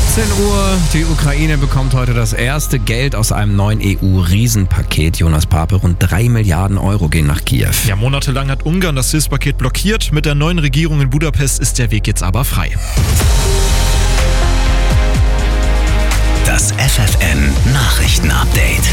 17 Uhr. Die Ukraine bekommt heute das erste Geld aus einem neuen EU-Riesenpaket. Jonas Pape, rund 3 Milliarden Euro gehen nach Kiew. Ja, monatelang hat Ungarn das Hilfspaket blockiert. Mit der neuen Regierung in Budapest ist der Weg jetzt aber frei. Das FFN-Nachrichten-Update.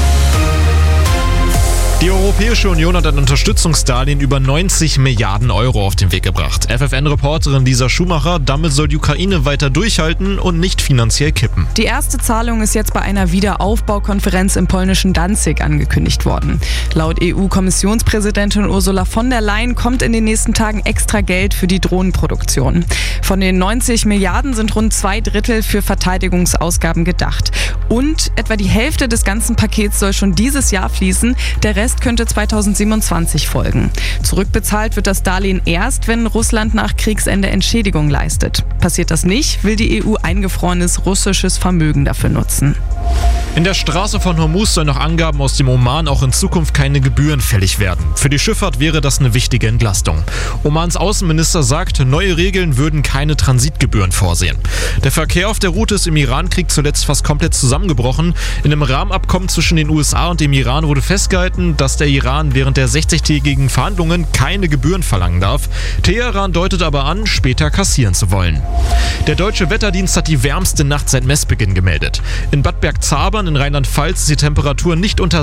Die Europäische Union hat ein Unterstützungsdarlehen über 90 Milliarden Euro auf den Weg gebracht. FFN-Reporterin Lisa Schumacher, damit soll die Ukraine weiter durchhalten und nicht finanziell kippen. Die erste Zahlung ist jetzt bei einer Wiederaufbaukonferenz im polnischen Danzig angekündigt worden. Laut EU-Kommissionspräsidentin Ursula von der Leyen kommt in den nächsten Tagen extra Geld für die Drohnenproduktion. Von den 90 Milliarden sind rund 2/3 für Verteidigungsausgaben gedacht. Und etwa die Hälfte des ganzen Pakets soll schon dieses Jahr fließen. Der Rest könnte 2027 folgen. Zurückbezahlt wird das Darlehen erst, wenn Russland nach Kriegsende Entschädigung leistet. Passiert das nicht, will die EU eingefrorenes russisches Vermögen dafür nutzen. In der Straße von Hormuz soll nach Angaben aus dem Oman auch in Zukunft keine Gebühren fällig werden. Für die Schifffahrt wäre das eine wichtige Entlastung. Omans Außenminister sagt, neue Regeln würden keine Transitgebühren vorsehen. Der Verkehr auf der Route ist im Irankrieg zuletzt fast komplett zusammengebrochen. In einem Rahmenabkommen zwischen den USA und dem Iran wurde festgehalten, dass der Iran während der 60-tägigen Verhandlungen keine Gebühren verlangen darf. Teheran deutet aber an, später kassieren zu wollen. Der Deutsche Wetterdienst hat die wärmste Nacht seit Messbeginn gemeldet. In Bad Bergzabern in Rheinland-Pfalz ist die Temperatur nicht unter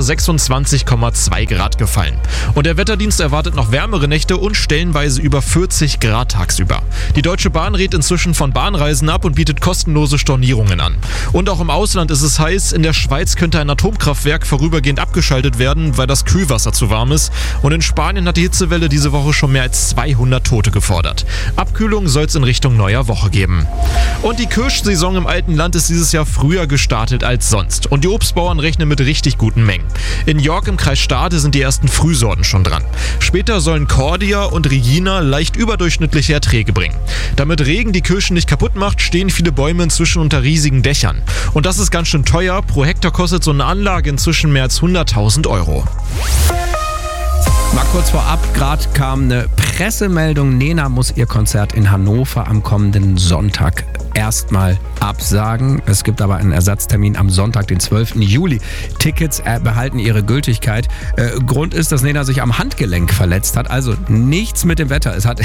26,2 Grad gefallen. Und der Wetterdienst erwartet noch wärmere Nächte und stellenweise über 40 Grad tagsüber. Die Deutsche Bahn rät inzwischen von Bahnreisen ab und bietet kostenlose Stornierungen an. Und auch im Ausland ist es heiß. In der Schweiz könnte ein Atomkraftwerk vorübergehend abgeschaltet werden, weil das Kühlwasser zu warm ist. Und in Spanien hat die Hitzewelle diese Woche schon mehr als 200 Tote gefordert. Abkühlung soll es in Richtung neuer Woche geben. Und die Kirschsaison im alten Land ist dieses Jahr früher gestartet als sonst. Und die Obstbauern rechnen mit richtig guten Mengen. In York im Kreis Stade sind die ersten Frühsorten schon dran. Später sollen Cordia und Regina leicht überdurchschnittliche Erträge bringen. Damit Regen die Kirschen nicht kaputt macht, stehen viele Bäume inzwischen unter riesigen Dächern. Und das ist ganz schön teuer. Pro Hektar kostet so eine Anlage inzwischen mehr als 100.000 Euro. Mal kurz vorab, gerade kam eine Pressemeldung. Nena muss ihr Konzert in Hannover am kommenden Sonntag erstmal absagen. Es gibt aber einen Ersatztermin am Sonntag, den 12. Juli. Tickets behalten ihre Gültigkeit. Grund ist, dass Nena sich am Handgelenk verletzt hat. Also nichts mit dem Wetter. Es hat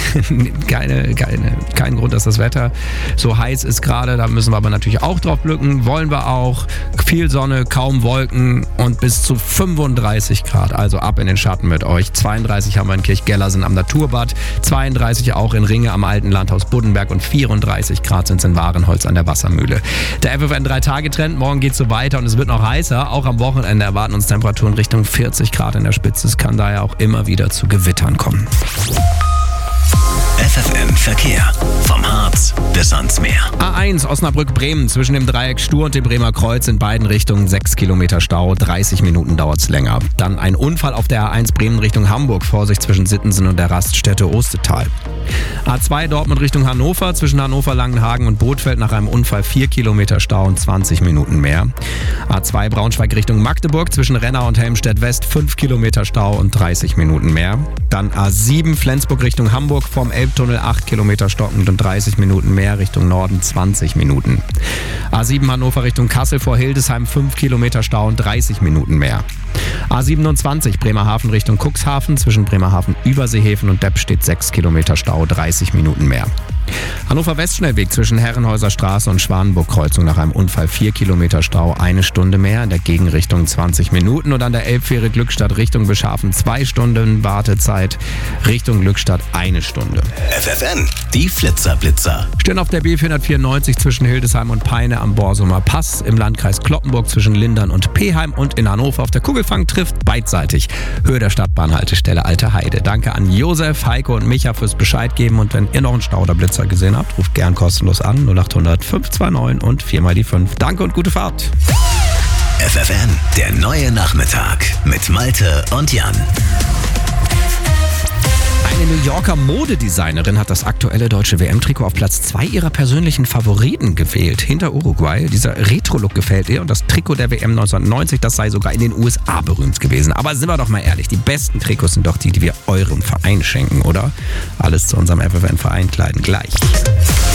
keinen Grund, dass das Wetter so heiß ist gerade. Da müssen wir aber natürlich auch drauf blicken. Wollen wir auch. Viel Sonne, kaum Wolken und bis zu 35 Grad. Also ab in den Schatten mit euch. 32 haben wir in Kirchgellersen am Naturbad. 32 auch in Ringe am alten Landhaus Buddenberg und 34 Grad sind es in Warenholz an der Wassermühle. Der FFN 3-Tage-Trend, morgen geht es so weiter und es wird noch heißer. Auch am Wochenende erwarten uns Temperaturen Richtung 40 Grad in der Spitze. Es kann daher auch immer wieder zu Gewittern kommen. FFN Verkehr. Vom Harz bis ans Meer. A1 Osnabrück-Bremen zwischen dem Dreieck Stur und dem Bremer Kreuz in beiden Richtungen 6 Kilometer Stau, 30 Minuten dauert es länger. Dann ein Unfall auf der A1 Bremen Richtung Hamburg, Vorsicht zwischen Sittensen und der Raststätte Ostetal. A2 Dortmund Richtung Hannover, zwischen Hannover-Langenhagen und Bothfeld nach einem Unfall 4 Kilometer Stau und 20 Minuten mehr. A2 Braunschweig Richtung Magdeburg, zwischen Renna und Helmstedt West 5 Kilometer Stau und 30 Minuten mehr. Dann A7 Flensburg Richtung Hamburg, vom Elbtunnel 8 Kilometer stockend und 30 Minuten mehr, Richtung Norden 20 Minuten. A7 Hannover Richtung Kassel vor Hildesheim 5 Kilometer Stau und 30 Minuten mehr. A27 Bremerhaven Richtung Cuxhaven, zwischen Bremerhaven-Überseehäfen und Deppstedt 6 Kilometer Stau, 30 Minuten mehr. Hannover-Westschnellweg zwischen Herrenhäuser Straße und Schwanenburg-Kreuzung nach einem Unfall 4 Kilometer Stau, 1 Stunde mehr, in der Gegenrichtung 20 Minuten und an der Elbfähre Glückstadt Richtung Beschafen 2 Stunden Wartezeit, Richtung Glückstadt 1 Stunde. FFN, die Flitzer-Blitzer. Stehen auf der B494 zwischen Hildesheim und Peine am Borsumer Pass, im Landkreis Cloppenburg zwischen Lindern und Peheim und in Hannover auf der Kugelfang trifft beidseitig. Höhe der Stadtbahnhaltestelle Alte Heide. Danke an Josef, Heiko und Micha fürs Bescheid geben und wenn ihr noch einen Stau oder Blitzer gesehen habt, ruft gern kostenlos an 0800 529 und 4 die 5. Danke und gute Fahrt. FFN, der neue Nachmittag mit Malte und Jan. Eine New Yorker Modedesignerin hat das aktuelle deutsche WM-Trikot auf Platz 2 ihrer persönlichen Favoriten gewählt, hinter Uruguay. Dieser Retro-Look gefällt ihr und das Trikot der WM 1990, das sei sogar in den USA berühmt gewesen. Aber sind wir doch mal ehrlich, die besten Trikots sind doch die wir eurem Verein schenken, oder? Alles zu unserem FFN-Verein kleiden gleich.